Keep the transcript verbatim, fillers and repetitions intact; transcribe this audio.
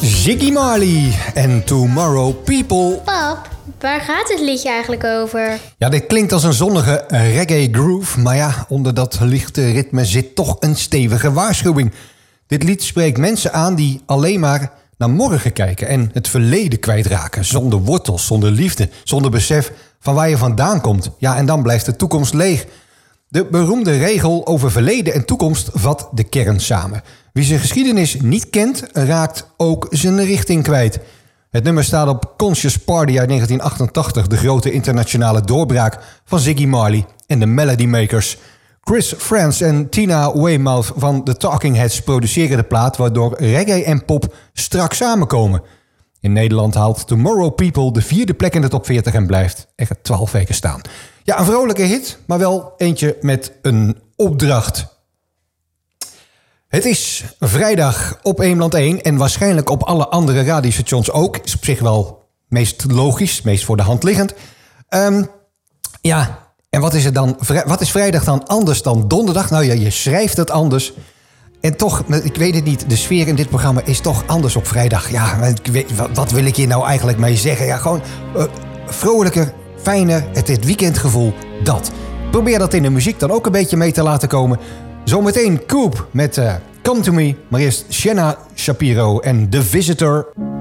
Ziggy Marley en Tomorrow People. Pap, waar gaat het liedje eigenlijk over? Ja, dit klinkt als een zonnige reggae groove, maar ja, onder dat lichte ritme zit toch een stevige waarschuwing. Dit lied spreekt mensen aan die alleen maar naar morgen kijken en het verleden kwijtraken. Zonder wortels, zonder liefde, zonder besef van waar je vandaan komt. Ja, en dan blijft de toekomst leeg. De beroemde regel over verleden en toekomst vat de kern samen. Wie zijn geschiedenis niet kent, raakt ook zijn richting kwijt. Het nummer staat op Conscious Party uit negentien achtentachtig... de grote internationale doorbraak van Ziggy Marley en de Melody Makers. Chris Frantz en Tina Weymouth van The Talking Heads produceren de plaat, waardoor reggae en pop strak samenkomen. In Nederland haalt Tomorrow People de vierde plek in de top veertig en blijft echt twaalf weken staan. Ja, een vrolijke hit, maar wel eentje met een opdracht. Het is vrijdag op Eemland één en waarschijnlijk op alle andere radiostations ook. Is op zich wel meest logisch, meest voor de hand liggend. Um, ja, en wat is het dan? Wat is vrijdag dan anders dan donderdag? Nou ja, je schrijft het anders. En toch, ik weet het niet, de sfeer in dit programma is toch anders op vrijdag. Ja, ik weet, wat wil ik hier nou eigenlijk mee zeggen? Ja, gewoon uh, vrolijker, fijner, het, het weekendgevoel, dat. Probeer dat in de muziek dan ook een beetje mee te laten komen. Zometeen Coop met uh, Come To Me, maar eerst Shanna Shapiro en The Visitor.